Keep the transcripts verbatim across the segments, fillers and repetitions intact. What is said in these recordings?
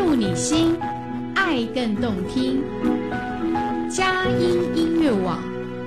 付你心，爱更动听。佳音音乐网。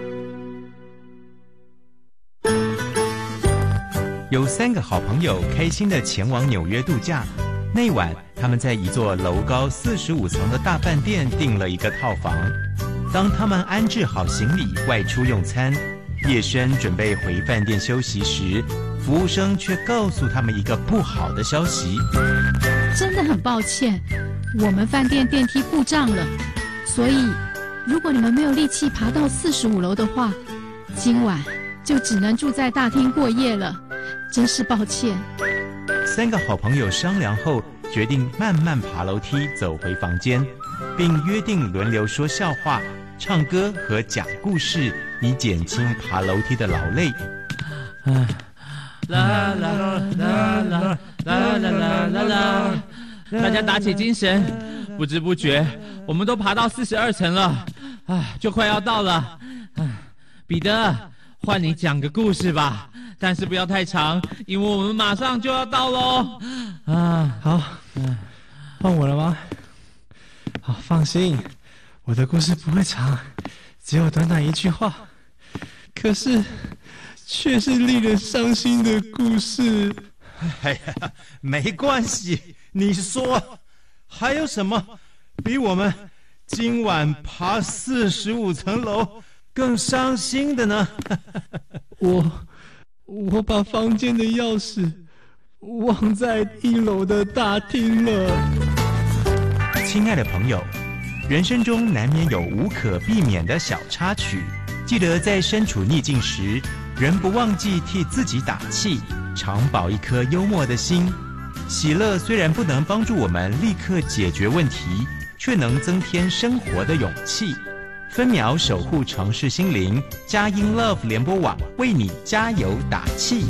有三个好朋友开心地前往纽约度假。那晚，他们在一座楼高四十五层的大饭店订了一个套房。当他们安置好行李，外出用餐，夜深准备回饭店休息时，服务生却告诉他们一个不好的消息： 真的很抱歉，我们饭店电梯故障了，所以如果你们没有力气爬到四十五楼的话，今晚就只能住在大厅过夜了。真是抱歉。 三个好朋友商量后，决定慢慢爬楼梯走回房间，并约定轮流说笑话、唱歌和讲故事，以减轻爬楼梯的劳累。 啦啦啦啦啦啦啦啦啦！大家打起精神，不知不觉我们都爬到四十二层了，啊，就快要到了。彼得，换你讲个故事吧。但是不要太长，因为我们马上就要到喽。 啊，好，换我了吗？好，放心，我的故事不会长，只有短短一句话。可是，却是令人伤心的故事。 哎呀，没关系，你说，还有什么比我们今晚爬四十五层楼更伤心的呢？ 我。我把房间的钥匙忘在一楼的大厅了。 亲爱的朋友，人生中难免有无可避免的小插曲，记得在身处逆境时，人不忘记替自己打气，常保一颗幽默的心。喜乐虽然不能帮助我们立刻解决问题，却能增添生活的勇气。分秒守护城市心灵，佳音 Love 联播网为你加油打气。